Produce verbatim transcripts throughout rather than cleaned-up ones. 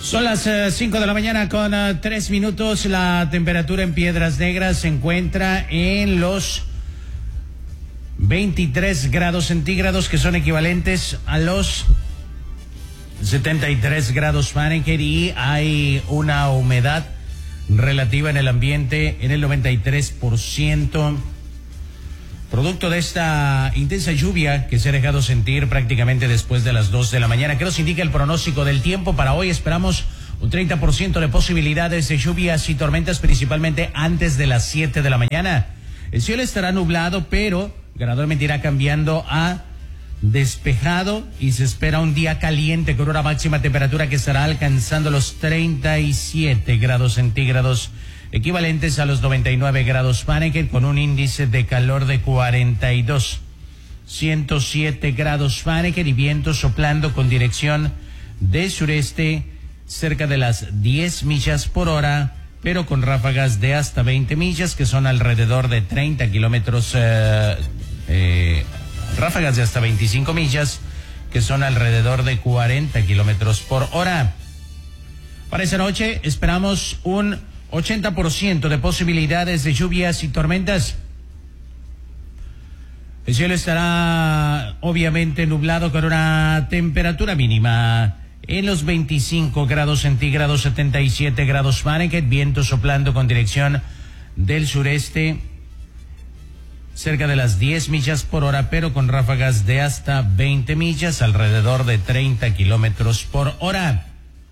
Son las cinco uh, de la mañana con uh, tres minutos. La temperatura en Piedras Negras se encuentra en los veintitrés grados centígrados, que son equivalentes a los setenta y tres grados Fahrenheit, y hay una humedad relativa en el ambiente en el noventa y tres por ciento. Producto de esta intensa lluvia que se ha dejado sentir prácticamente después de las dos de la mañana. ¿Qué nos indica el pronóstico del tiempo para hoy? Esperamos un treinta por ciento de posibilidades de lluvias y tormentas, principalmente antes de las siete de la mañana. El cielo estará nublado, pero gradualmente irá cambiando a despejado y se espera un día caliente con una máxima temperatura que estará alcanzando los treinta y siete grados centígrados, equivalentes a los noventa y nueve grados Fahrenheit, con un índice de calor de cuarenta y dos, ciento siete grados Fahrenheit, y viento soplando con dirección de sureste cerca de las diez millas por hora, pero con ráfagas de hasta veinte millas, que son alrededor de treinta kilómetros, eh, eh, ráfagas de hasta veinticinco millas, que son alrededor de cuarenta kilómetros por hora. Para esa noche esperamos un ochenta por ciento de posibilidades de lluvias y tormentas. El cielo estará obviamente nublado con una temperatura mínima en los veinticinco grados centígrados, setenta y siete grados Fahrenheit, viento soplando con dirección del sureste cerca de las diez millas por hora, pero con ráfagas de hasta veinte millas, alrededor de treinta kilómetros por hora.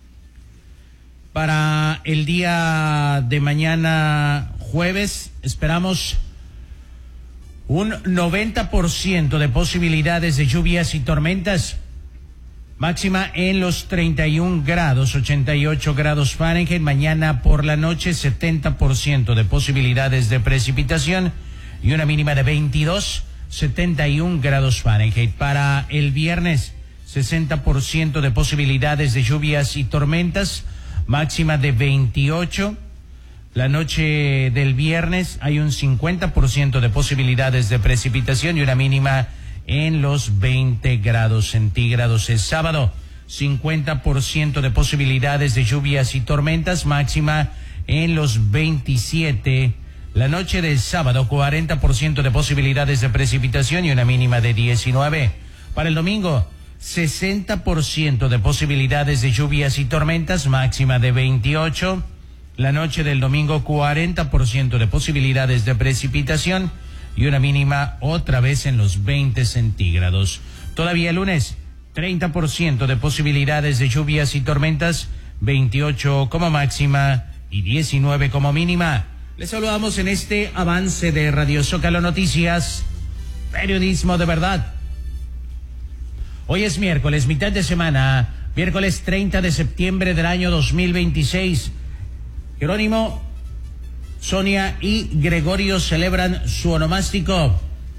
Para el día de mañana jueves esperamos un noventa por ciento de posibilidades de lluvias y tormentas, máxima en los treinta y un grados, ochenta y ocho grados Fahrenheit. Mañana por la noche setenta por ciento de posibilidades de precipitación y una mínima de veintidós, setenta y un grados Fahrenheit. Para el viernes sesenta por ciento de posibilidades de lluvias y tormentas, máxima de veintiocho. La noche del viernes hay un cincuenta por ciento de posibilidades de precipitación y una mínima en los veinte grados centígrados. El sábado, cincuenta por ciento de posibilidades de lluvias y tormentas, máxima en los veintisiete. La noche del sábado, cuarenta por ciento de posibilidades de precipitación y una mínima de diecinueve. Para el domingo, sesenta por ciento de posibilidades de lluvias y tormentas, máxima de veintiocho. La noche del domingo, cuarenta por ciento de posibilidades de precipitación y una mínima otra vez en los veinte centígrados. Todavía el lunes, treinta por ciento de posibilidades de lluvias y tormentas, veintiocho como máxima y diecinueve como mínima. Les saludamos en este avance de Radio Zócalo Noticias, periodismo de verdad. Hoy es miércoles, mitad de semana, miércoles treinta de septiembre del año dos mil veintiséis. Jerónimo, Sonia y Gregorio celebran su onomástico.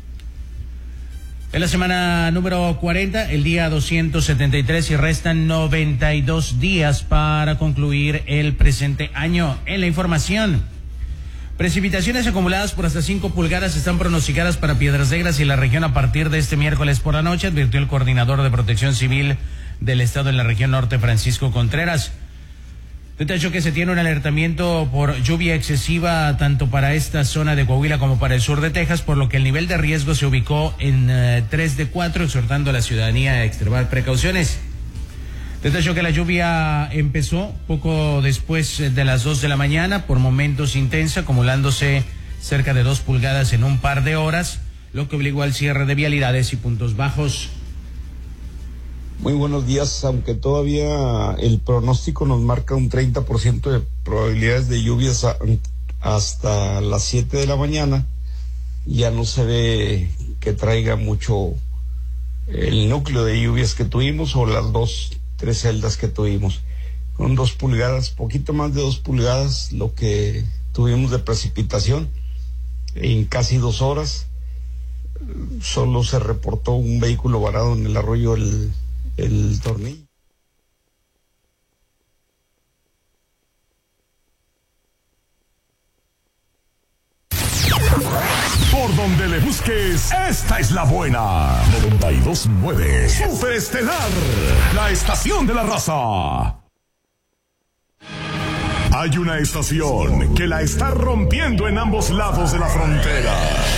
En la semana número cuarenta, el día doscientos setenta y tres, y restan noventa y dos días para concluir el presente año. En la información, precipitaciones acumuladas por hasta cinco pulgadas están pronosticadas para Piedras Negras y la región a partir de este miércoles por la noche, advirtió el coordinador de Protección Civil del Estado en la región norte, Francisco Contreras. Detalló que se tiene un alertamiento por lluvia excesiva tanto para esta zona de Coahuila como para el sur de Texas, por lo que el nivel de riesgo se ubicó en uh, tres de cuatro, exhortando a la ciudadanía a extremar precauciones. Detalló que la lluvia empezó poco después de las dos de la mañana, por momentos intensa, acumulándose cerca de dos pulgadas en un par de horas, lo que obligó al cierre de vialidades y puntos bajos. Muy buenos días, aunque todavía el pronóstico nos marca un treinta por ciento de probabilidades de lluvias a, hasta las siete de la mañana, ya no se ve que traiga mucho el núcleo de lluvias que tuvimos o las dos, tres celdas que tuvimos. Con dos pulgadas, poquito más de dos pulgadas, lo que tuvimos de precipitación en casi dos horas. Solo se reportó un vehículo varado en el arroyo El el Tornillo. Por donde le busques, esta es la buena. noventa y dos punto nueve Superestelar, la estación de la raza. Hay una estación que la está rompiendo en ambos lados de la frontera.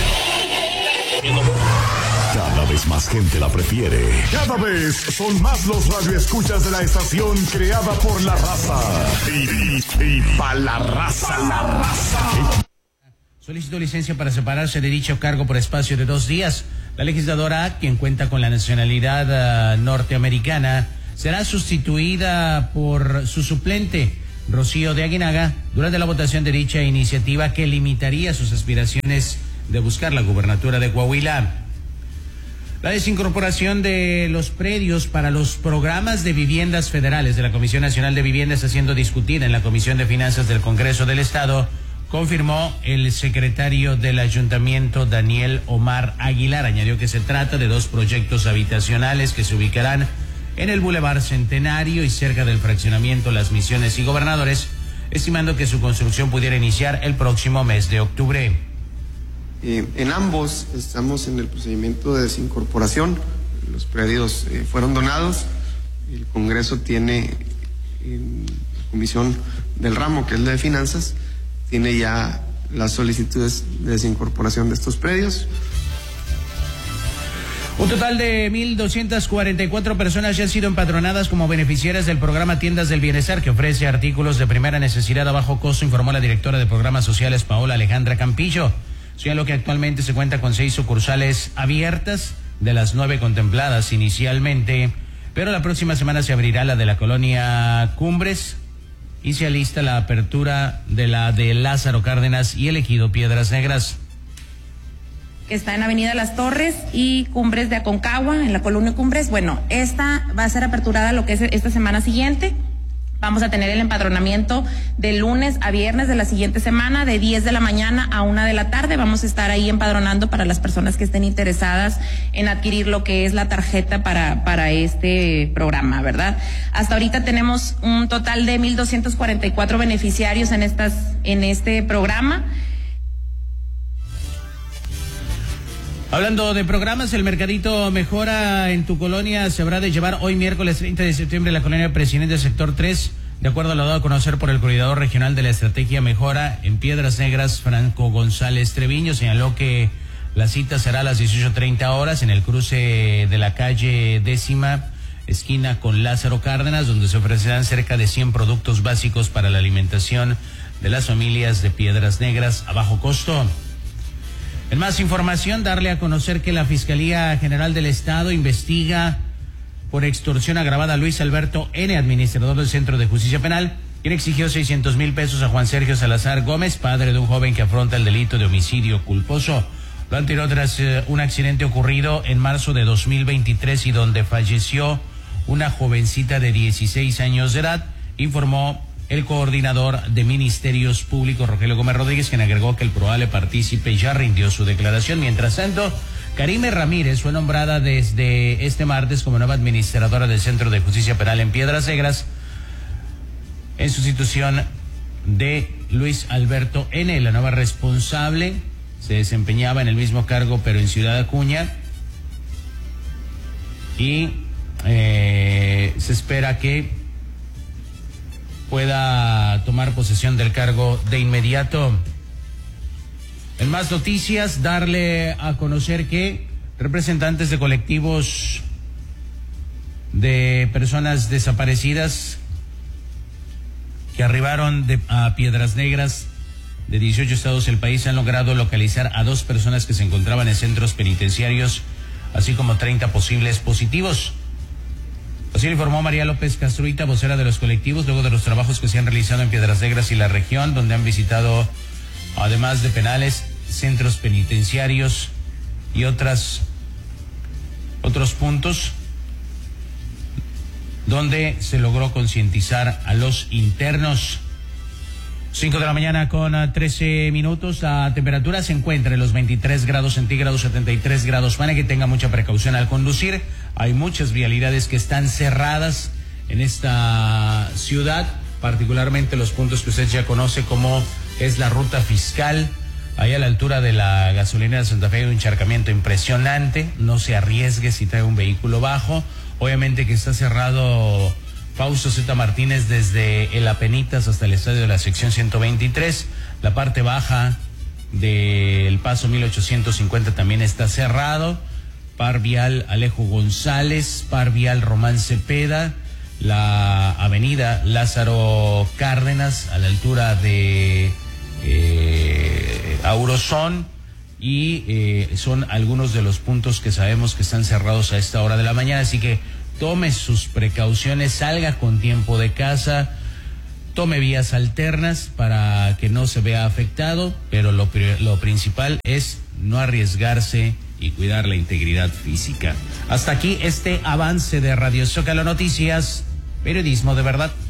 Cada vez más gente la prefiere. Cada vez son más los radioescuchas de la estación creada por la raza. Y, y, y pa' la raza. Pa' la raza. Solicitó licencia para separarse de dicho cargo por espacio de dos días. La legisladora, quien cuenta con la nacionalidad uh, norteamericana, será sustituida por su suplente, Rocío de Aguinaga, durante la votación de dicha iniciativa que limitaría sus aspiraciones de buscar la gubernatura de Coahuila. La desincorporación de los predios para los programas de viviendas federales de la Comisión Nacional de Vivienda está siendo discutida en la Comisión de Finanzas del Congreso del Estado, confirmó el secretario del Ayuntamiento, Daniel Omar Aguilar. Añadió que se trata de dos proyectos habitacionales que se ubicarán en el Boulevard Centenario y cerca del fraccionamiento Las Misiones y Gobernadores, estimando que su construcción pudiera iniciar el próximo mes de octubre. Eh, en ambos estamos en el procedimiento de desincorporación. Los predios eh, fueron donados. El Congreso tiene, en la comisión del ramo, que es la de finanzas, tiene ya las solicitudes de desincorporación de estos predios. Un total de mil doscientas cuarenta y cuatro personas ya han sido empadronadas como beneficiarias del programa Tiendas del Bienestar, que ofrece artículos de primera necesidad a bajo costo, informó la directora de Programas Sociales, Paola Alejandra Campillo. Señaló que actualmente se cuenta con seis sucursales abiertas de las nueve contempladas inicialmente, pero la próxima semana se abrirá la de la colonia Cumbres y se alista la apertura de la de Lázaro Cárdenas y el ejido Piedras Negras. Que está en Avenida Las Torres y Cumbres de Aconcagua, en la colonia Cumbres. Bueno, esta va a ser aperturada lo que es esta semana siguiente. Vamos a tener el empadronamiento de lunes a viernes de la siguiente semana, de diez de la mañana a una de la tarde. Vamos a estar ahí empadronando para las personas que estén interesadas en adquirir lo que es la tarjeta para, para este programa, ¿verdad? Hasta ahorita tenemos un total de mil doscientos cuarenta y cuatro beneficiarios en estas, en este programa. Hablando de programas, el Mercadito Mejora en tu colonia se habrá de llevar hoy miércoles treinta de septiembre en la colonia Presidente Sector tres, de acuerdo a lo dado a conocer por el coordinador regional de la estrategia Mejora en Piedras Negras, Franco González Treviño. Señaló que la cita será a las dieciocho treinta horas en el cruce de la calle décima, esquina con Lázaro Cárdenas, donde se ofrecerán cerca de cien productos básicos para la alimentación de las familias de Piedras Negras a bajo costo. En más información, darle a conocer que la Fiscalía General del Estado investiga por extorsión agravada a Luis Alberto N., administrador del Centro de Justicia Penal, quien exigió seiscientos mil pesos a Juan Sergio Salazar Gómez, padre de un joven que afronta el delito de homicidio culposo. Lo anterior tras eh, un accidente ocurrido en marzo de dos mil veintitrés y donde falleció una jovencita de dieciséis años de edad, informó el coordinador de Ministerios Públicos, Rogelio Gómez Rodríguez, quien agregó que el probable partícipe ya rindió su declaración. Mientras tanto, Karime Ramírez fue nombrada desde este martes como nueva administradora del Centro de Justicia Penal en Piedras Negras, en sustitución de Luis Alberto N. La nueva responsable se desempeñaba en el mismo cargo, pero en Ciudad Acuña, y eh, se espera que pueda tomar posesión del cargo de inmediato. En más noticias, darle a conocer que representantes de colectivos de personas desaparecidas que arribaron de, a Piedras Negras de dieciocho estados del país han logrado localizar a dos personas que se encontraban en centros penitenciarios, así como treinta posibles positivos. Así lo informó María López Castruita, vocera de los colectivos, luego de los trabajos que se han realizado en Piedras Negras y la región, donde han visitado, además de penales, centros penitenciarios y otras otros puntos donde se logró concientizar a los internos. Cinco de la mañana con trece minutos, la temperatura se encuentra en los veintitrés grados centígrados, setenta y tres grados Fahrenheit. Que tenga mucha precaución al conducir. Hay muchas vialidades que están cerradas en esta ciudad, particularmente los puntos que usted ya conoce, como es la ruta fiscal. Ahí a la altura de la gasolinera de Santa Fe hay un encharcamiento impresionante. No se arriesgue si trae un vehículo bajo. Obviamente que está cerrado Fausto Z. Martínez desde el Apenitas hasta el estadio de la sección ciento veintitrés. La parte baja del paso mil ochocientos cincuenta también está cerrado. Par vial Alejo González, par vial Román Cepeda, la avenida Lázaro Cárdenas a la altura de eh, Aurozón, y eh, son algunos de los puntos que sabemos que están cerrados a esta hora de la mañana, así que tome sus precauciones, salga con tiempo de casa, tome vías alternas para que no se vea afectado, pero lo, lo principal es no arriesgarse y cuidar la integridad física. Hasta aquí este avance de Radio Zócalo Noticias, periodismo de verdad.